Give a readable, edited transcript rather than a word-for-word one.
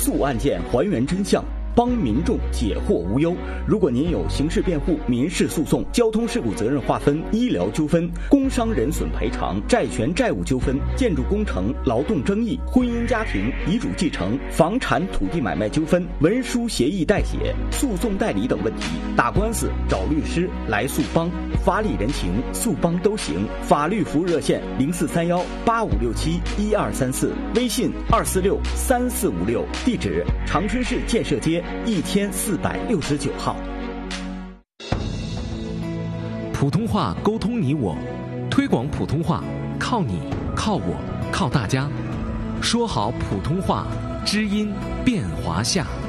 速案件，还原真相，帮民众解惑无忧。如果您有刑事辩护、民事诉讼、交通事故责任划分、医疗纠纷、工伤人损赔偿、债权债务纠纷、建筑工程、劳动争议、婚姻家庭、遗嘱继承、房产土地买卖纠纷、文书协议代写、诉讼代理等问题，打官司找律师来速帮，法理人情速帮都行。法律服务热线043185671234，微信2463456，地址长春市建设街1469号。 普通话沟通你我，推广普通话靠你靠我靠大家，说好普通话，知音变华夏。